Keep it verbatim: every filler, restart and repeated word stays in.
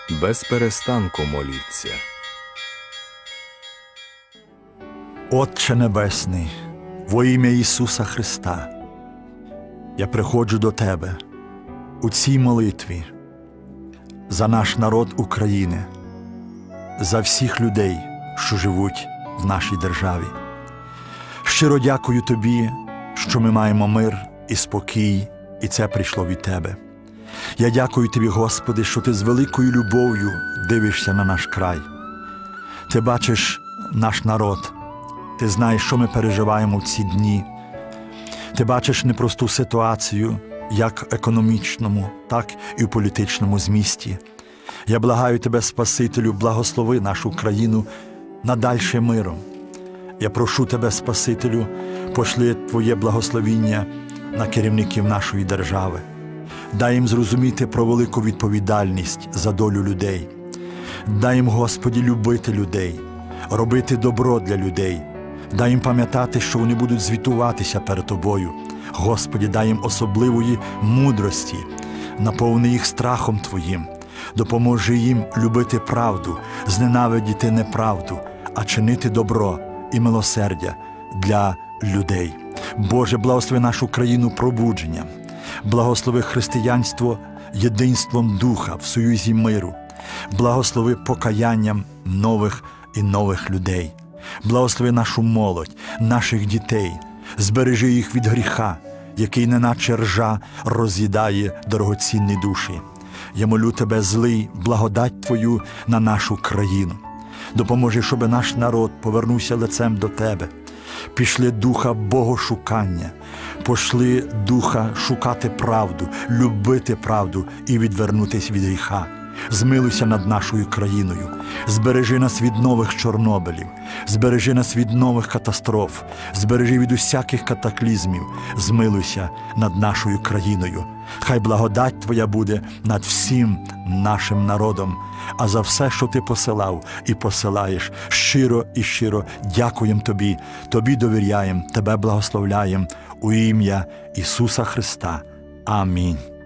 без перестанку моліться. Отче Небесний, во ім'я Ісуса Христа, я приходжу до Тебе у цій молитві за наш народ України, за всіх людей, що живуть в нашій державі. Щиро дякую Тобі, що ми маємо мир і спокій, і це прийшло від Тебе. Я дякую Тобі, Господи, що Ти з великою любов'ю дивишся на наш край. Ти бачиш наш народ, Ти знаєш, що ми переживаємо в ці дні. Ти бачиш непросту ситуацію, як в економічному, так і в політичному змісті. Я благаю Тебе, Спасителю, благослови нашу країну надальше миром. Я прошу Тебе, Спасителю, пошли Твоє благословіння на керівників нашої держави. Дай їм зрозуміти про велику відповідальність за долю людей. Дай їм, Господи, любити людей, робити добро для людей. Дай їм пам'ятати, що вони будуть звітуватися перед Тобою. Господи, дай їм особливої мудрості, наповни їх страхом Твоїм. Допоможи їм любити правду, зненавидіти неправду, а чинити добро і милосердя для людей. Боже, благослови нашу країну пробудженням. Благослови християнство єдинством Духа в союзі миру. Благослови покаянням нових і нових людей. Благослови нашу молодь, наших дітей. Збережи їх від гріха, який неначе ржа роз'їдає дорогоцінні душі. Я молю Тебе, злий, благодать Твою на нашу країну. Допоможи, щоб наш народ повернувся лицем до Тебе. Пішли духа богошукання, пошли духа шукати правду, любити правду і відвернутися від гріха. Змилуйся над нашою країною, збережи нас від нових Чорнобилів, збережи нас від нових катастроф, збережи від усяких катаклізмів, змилуйся над нашою країною. Хай благодать Твоя буде над всім нашим народом, а за все, що Ти посилав і посилаєш, щиро і щиро дякуємо Тобі, Тобі довіряємо, Тебе благословляємо у ім'я Ісуса Христа. Амінь.